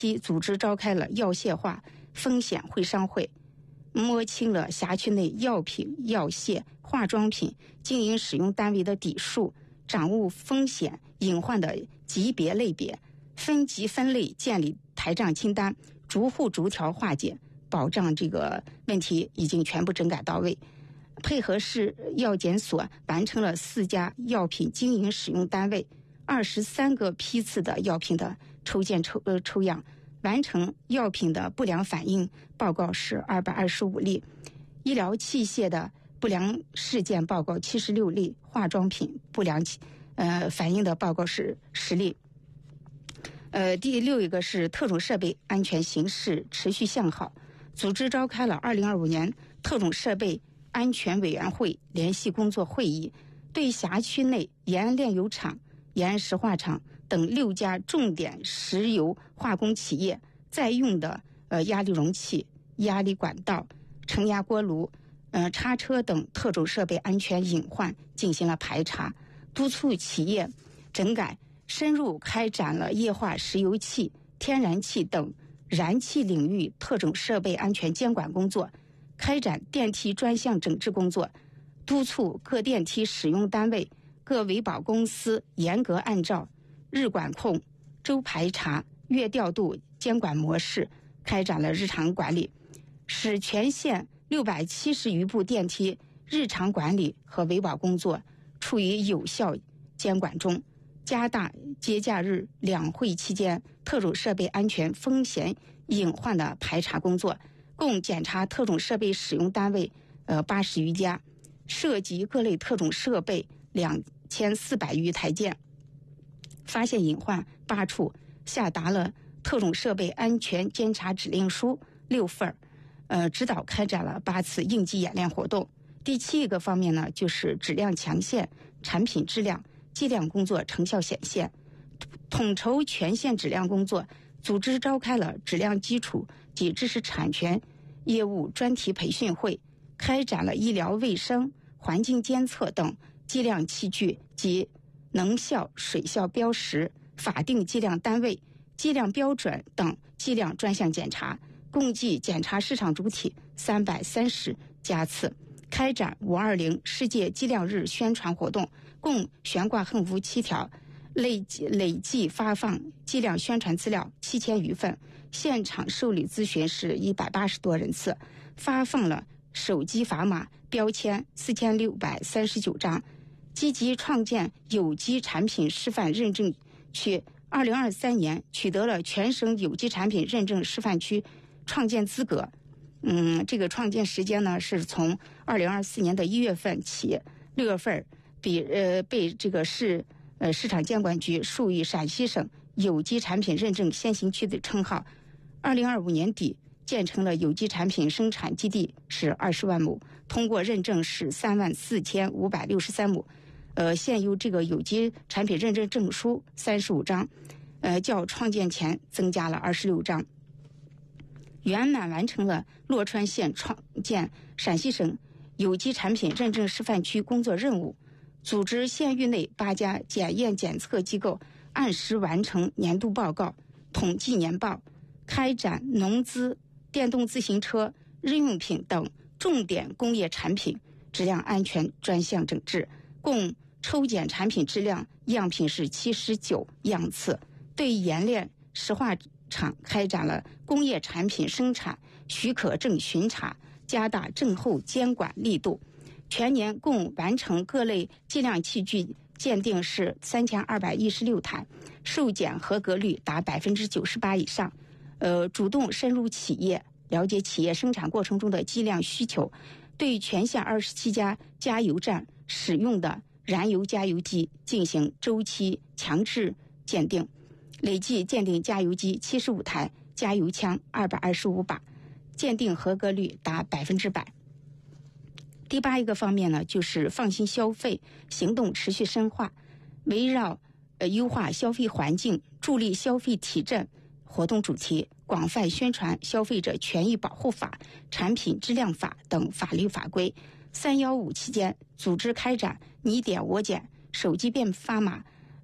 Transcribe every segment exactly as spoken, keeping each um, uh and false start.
期组织召开了药械化风险会商会，摸清了辖区内药品、药械、化妆品经营使用单位的底数，掌握风险隐患的级别类别，分级分类建立台账清单，逐户逐条化解，保障这个问题已经全部整改到位。配合市药检所完成了四家药品经营使用单位二十三个批次的药品的抽检抽呃抽样，完成药品的不良反应报告是二百二十五例，医疗器械的不良事件报告七十六例，化妆品不良呃反应的报告是十例。呃，第六一个是特种设备安全形势持续向好，组织召开了二零二五年特种设备安全委员会联席工作会议，对辖区内延安炼油厂、延安石化厂等六家重点石油化工企业在用的呃压力容器、压力管道、承压锅炉、呃叉车等特种设备安全隐患进行了排查，督促企业整改，深入开展了液化石油气、天然气等燃气领域特种设备安全监管工作，开展电梯专项整治工作，督促各电梯使用单位、各维保公司严格按照日管控、周排查、月调度监管模式开展了日常管理，使全县六百七十余部电梯日常管理和维保工作处于有效监管中，加大节假日两会期间特种设备安全风险隐患的排查工作，共检查特种设备使用单位呃八十余家，涉及各类特种设备两千四百余台件，发现隐患八处，下达了特种设备安全监察指令书六份，呃，指导开展了八次应急演练活动。第七个方面呢，就是质量强线、产品质量、计量工作成效显现，统筹全县质量工作，组织召开了质量基础及知识产权业务专题培训会，开展了医疗卫生、环境监测等计量器具及能效、水效标识、法定计量单位、计量标准等计量专项检查，共计检查市场主体三百三十家次，开展五二零世界计量日宣传活动，共悬挂横幅七条，累计累计发放计量宣传资料七千余份，现场受理咨询是一百八十多人次，发放了手机砝码标签四千六百三十九张，积极创建有机产品示范认证区，二零二三年取得了全省有机产品认证示范区创建资格。嗯，这个创建时间呢是从二零二四年的一月份起，六月份比呃被这个市呃市场监管局授予陕西省有机产品认证先行区的称号。二零二五年底建成了有机产品生产基地是二十万亩，通过认证是三万四千五百六十三亩。呃，现有这个有机产品认证证书三十五张，呃，较创建前增加了二十六张。圆满完成了洛川县创建陕西省有机产品认证示范区工作任务，组织县域内八家检验检测机构按时完成年度报告、统计年报，开展农资、电动自行车、日用品等重点工业产品质量安全专项整治，共抽检产品质量样品是七十九样次，对冶炼石化厂开展了工业产品生产许可证巡查，加大证后监管力度。全年共完成各类计量器具鉴定是三千二百一十六台，受检合格率达百分之九十八以上。呃，主动深入企业，了解企业生产过程中的计量需求，对全县二十七家加油站使用的燃油加油机进行周期强制鉴定，累计鉴定加油机七十五台，加油枪二百二十五把，鉴定合格率达百分之百。第八一个方面呢，就是放心消费行动持续深化，围绕呃优化消费环境、助力消费提振活动主题，广泛宣传消费者权益保护法、产品质量法等法律法规。三幺五期间，组织开展你点我检、手机变发码、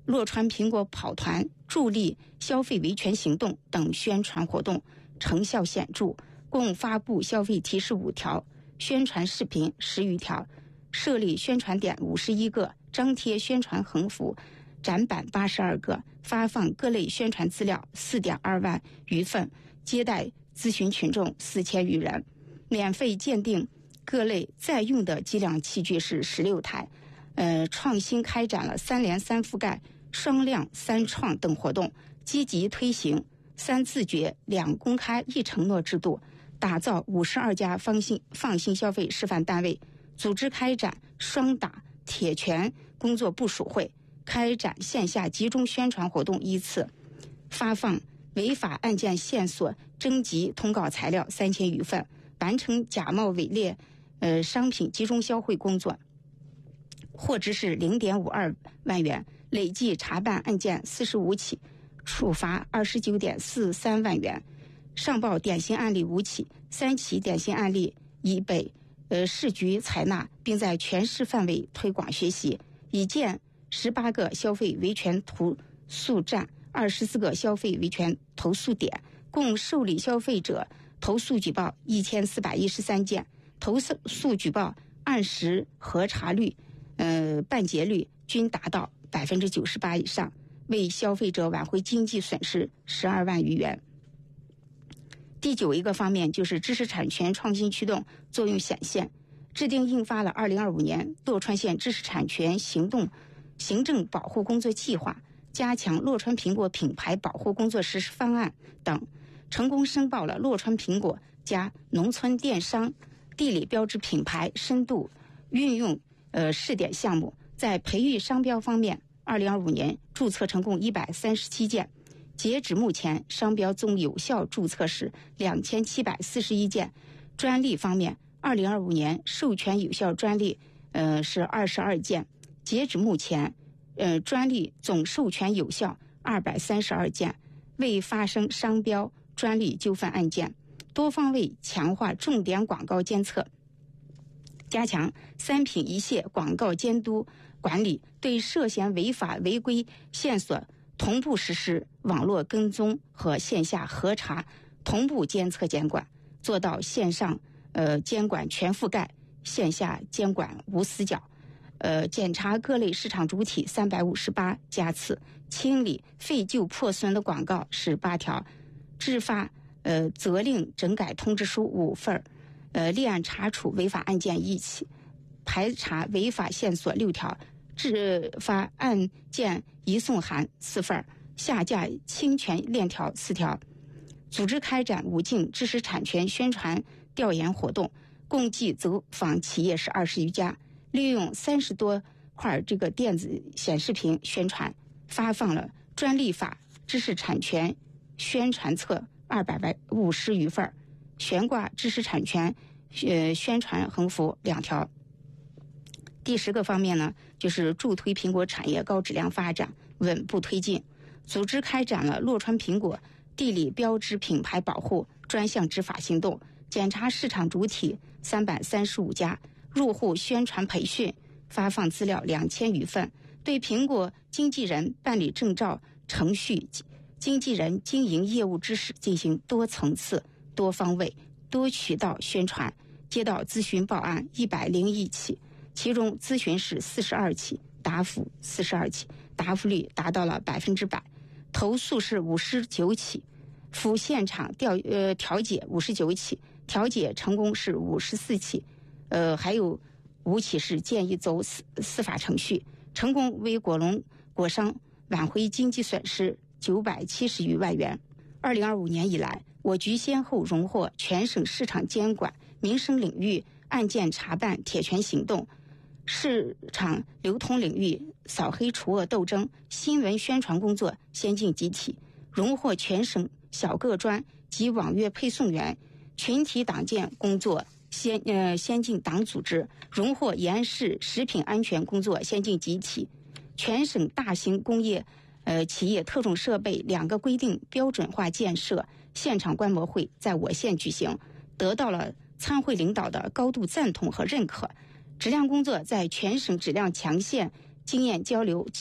洛川苹果跑团助力消费维权行动等宣传活动成效显著，共发布消费提示五条，宣传视频十余条，设立宣传点五十一个，张贴宣传横幅、展板八十二个，发放各类宣传资料四点二万余份，接待咨询群众四千余人，免费鉴定各类在用的计量器具是十六台，呃，创新开展了三联三覆盖、双量三创等活动，积极推行三自觉、两公开、一承诺制度，打造五十二家放心放心消费示范单位，组织开展双打铁拳工作部署会，开展线下集中宣传活动一次，发放违法案件线索征集通告材料三千余份，完成假冒伪劣呃商品集中销毁工作，获知是零点五二万元，累计查办案件四十五起，处罚二十九点四三万元。上报典型案例五起，三起典型案例已被呃市局采纳，并在全市范围推广学习，已建十八个消费维权投诉站，二十四个消费维权投诉点，共受理消费者投诉举报一千四百一十三件，投诉举报按时核查率、呃办结率均达到百分之九十八以上，为消费者挽回经济损失十二万余元。第九一个方面就是知识产权创新驱动作用显现，制定印发了二零二五年洛川县知识产权行动行政保护工作计划，加强洛川苹果品牌保护工作实施方案等，成功申报了洛川苹果加农村电商地理标志品牌深度运用呃试点项目。在培育商标方面，二零二五年注册成功一百三十七件，截止目前商标总有效注册是两千七百四十一件。专利方面，二零二五年授权有效专利呃是二十二件，截止目前呃专利总授权有效二百三十二件，未发生商标专利纠纷案件。多方位强化重点广告监测，加强三品一线广告监督管理，对涉嫌违法违规线索同步实施网络跟踪和线下核查同步监测监管，做到线上呃监管全覆盖，线下监管无死角。呃，检查各类市场主体三百五十八家次，清理废旧破损的广告十八条，制发呃责令整改通知书五份，呃立案查处违法案件一起，排查违法线索六条，制发案件移送函四份，下架侵权链条四条。组织开展五境知识产权宣传调研活动，共计走访企业是二十余家，利用三十多块这个电子显示屏宣传，发放了专利法知识产权宣传册二百五十余份，悬挂知识产权呃宣传横幅两条。第十个方面呢，就是助推苹果产业高质量发展，稳步推进，组织开展了洛川苹果地理标志品牌保护专项执法行动，检查市场主体三百三十五家，入户宣传培训，发放资料两千余份，对苹果经纪人办理证照程序、经纪人经营业务知识进行多层次、多方位、多渠道宣传，接到咨询报案一百零一起，其中咨询是四十二起，答复四十二起，答复率达到了百分之百，投诉是五十九起，赴现场调呃调解五十九起，调解成功是五十四起，呃还有五起是建议走司司法程序，成功为果农果商挽回经济损失九百七十余万元。二零二五年以来，我局先后荣获全省市场监管民生领域案件查办铁拳行动、市场流通领域扫黑除恶斗争新闻宣传工作先进集体，荣获全省小个专及网约配送员群体党建工作先呃先进党组织，荣获延安市食品安全工作先进集体，全省大型工业呃企业特种设备两个规定标准化建设现场观摩会在我县举行，得到了参会领导的高度赞同和认可。质量工作在全省质量强县经验交流及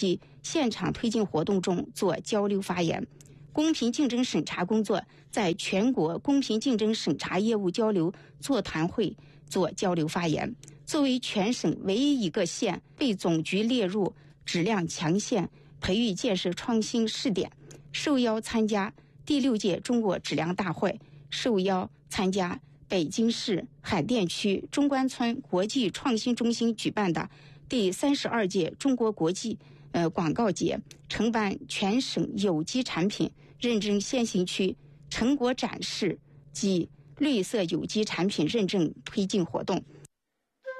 现场推进活动中做交流发言。公平竞争审查工作在全国公平竞争审查业务交流座谈会做交流发言。作为全省唯一一个县被总局列入质量强县，培育建设创新试点，受邀参加第六届中国质量大会，受邀参加北京市海淀区中关村国际创新中心举办的第三十二届中国国际呃广告节，承办全省有机产品认证先行区成果展示及绿色有机产品认证推进活动。